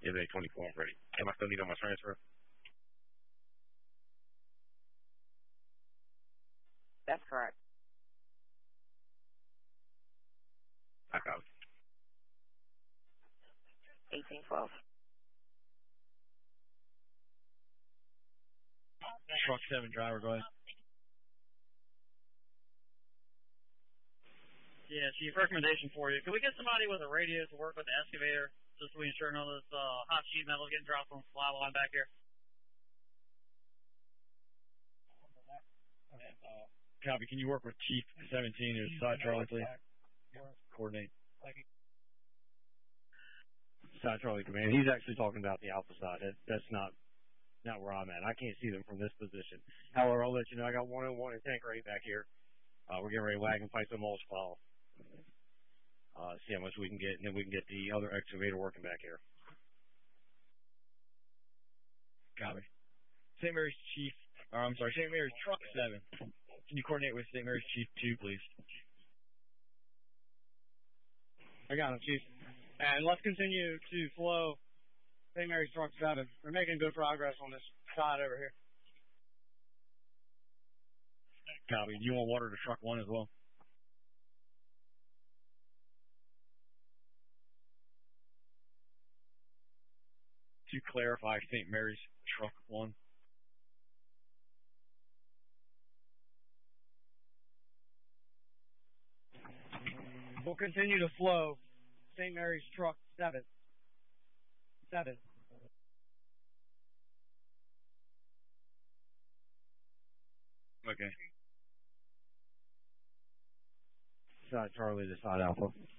Give it a 24, I'm ready. Am I still need on my transfer? That's correct. I got it. 1812. Truck 7 driver, go ahead. Yeah, Chief, recommendation for you. Can we get somebody with a radio to work with the excavator just so we ensure none of this hot sheet metal getting dropped on the fly line back here? Copy. Can you work with Chief 17 or Side Charlie, please? Coordinate. Side Charlie Command. He's actually talking about the Alpha side. That's not where I'm at. I can't see them from this position. However, I'll let you know I got 101 and tank right back here. We're getting ready to wag and fight some mulch pile. See how much we can get, and then we can get the other excavator working back here. Copy. St. Mary's Chief, St. Mary's Truck 7. Can you coordinate with St. Mary's Chief 2, please? I got him, Chief. And let's continue to flow St. Mary's Truck 7. We're making good progress on this side over here. Copy. Do you want water to Truck 1 as well? To clarify, St. Mary's Truck 1. We'll continue to flow St. Mary's Truck 7. 7. Okay. Side Charlie to Side Alpha.